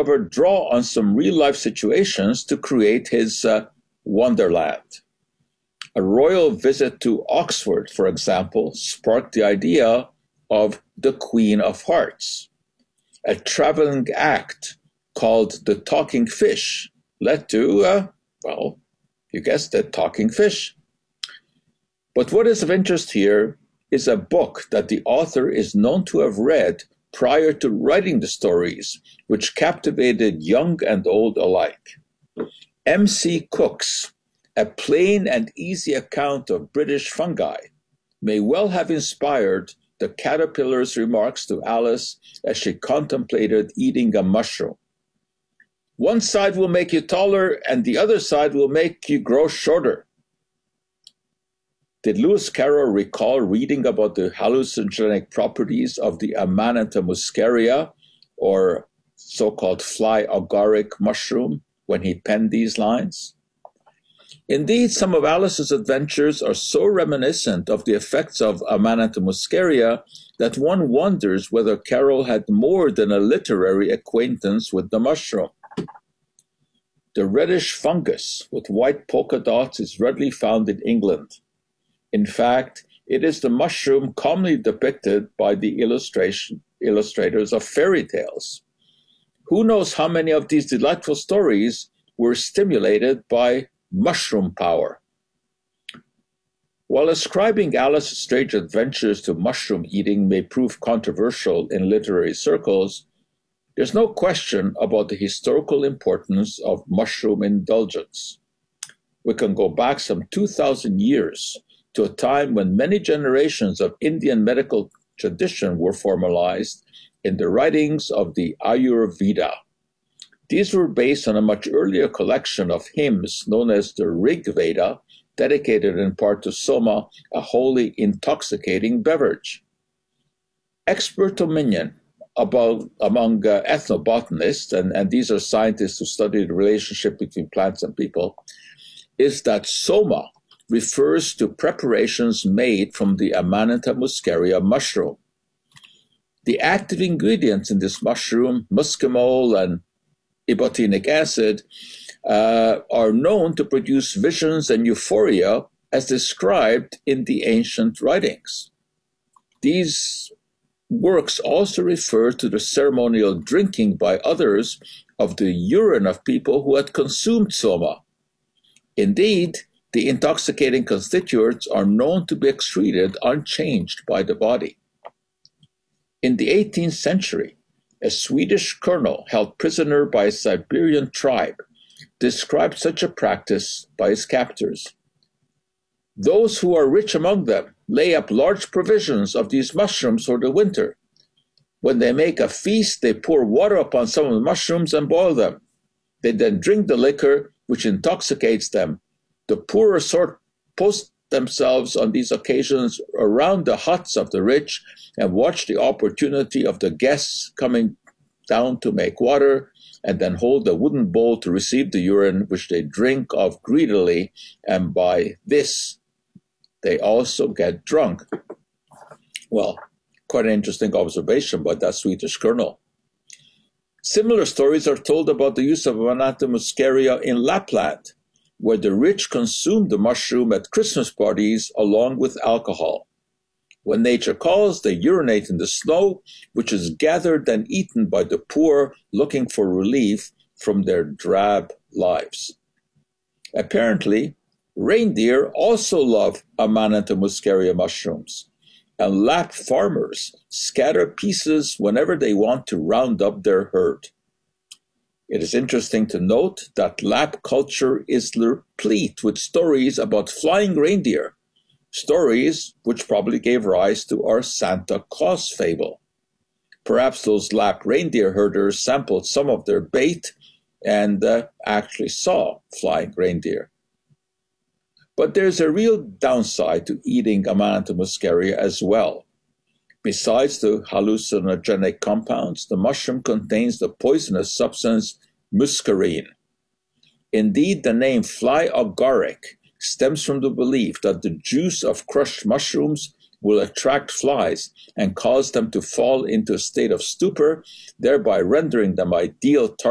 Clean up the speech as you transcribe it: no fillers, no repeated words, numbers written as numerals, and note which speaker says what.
Speaker 1: however, draw on some real-life situations to create his Wonderland. A royal visit to Oxford, for example, sparked the idea of the Queen of Hearts. A traveling act called The Talking Fish led to, well, you guessed it, talking fish. But what is of interest here is a book that the author is known to have read prior to writing the stories, which captivated young and old alike. M.C. Cook's A Plain and Easy Account of British Fungi may well have inspired the caterpillar's remarks to Alice as she contemplated eating a mushroom. One side will make you taller and the other side will make you grow shorter. Did Lewis Carroll recall reading about the hallucinogenic properties of the Amanita muscaria, or so-called fly agaric mushroom, when he penned these lines? Indeed, some of Alice's adventures are so reminiscent of the effects of Amanita muscaria that one wonders whether Carroll had more than a literary acquaintance with the mushroom. The reddish fungus with white polka dots is readily found in England. In fact, it is the mushroom commonly depicted by the illustrators of fairy tales. Who knows how many of these delightful stories were stimulated by mushroom power? While ascribing Alice's strange adventures to mushroom eating may prove controversial in literary circles, there's no question about the historical importance of mushroom indulgence. We can go back some 2,000 years to a time when many generations of Indian medical tradition were formalized in the writings of the Ayurveda. These were based on a much earlier collection of hymns known as the Rig Veda, dedicated in part to Soma, a wholly intoxicating beverage. Expert opinion among ethnobotanists, and these are scientists who study the relationship between plants and people, is that Soma refers to preparations made from the Amanita muscaria mushroom. The active ingredients in this mushroom, muscimol and ibotenic acid, are known to produce visions and euphoria as described in the ancient writings. These works also refer to the ceremonial drinking by others of the urine of people who had consumed soma. Indeed, the intoxicating constituents are known to be excreted unchanged by the body. In the 18th century, a Swedish colonel held prisoner by a Siberian tribe described such a practice by his captors. Those who are rich among them lay up large provisions of these mushrooms for the winter. When they make a feast, they pour water upon some of the mushrooms and boil them. They then drink the liquor, which intoxicates them. The poorer sort post themselves on these occasions around the huts of the rich and watch the opportunity of the guests coming down to make water, and then hold a wooden bowl to receive the urine, which they drink of greedily, and by this they also get drunk. Well, quite an interesting observation by that Swedish colonel. Similar stories are told about the use of Amanita muscaria in Lapland, where the rich consume the mushroom at Christmas parties along with alcohol. When nature calls, they urinate in the snow, which is gathered and eaten by the poor looking for relief from their drab lives. Apparently, reindeer also love Amanita muscaria mushrooms, and Lapp farmers scatter pieces whenever they want to round up their herd. It is interesting to note that Lapp culture is replete with stories about flying reindeer, stories which probably gave rise to our Santa Claus fable. Perhaps those Lapp reindeer herders sampled some of their bait and actually saw flying reindeer. But there's a real downside to eating Amanita muscaria as well. Besides the hallucinogenic compounds, the mushroom contains the poisonous substance muscarine. Indeed, the name fly agaric stems from the belief that the juice of crushed mushrooms will attract flies and cause them to fall into a state of stupor, thereby rendering them ideal targets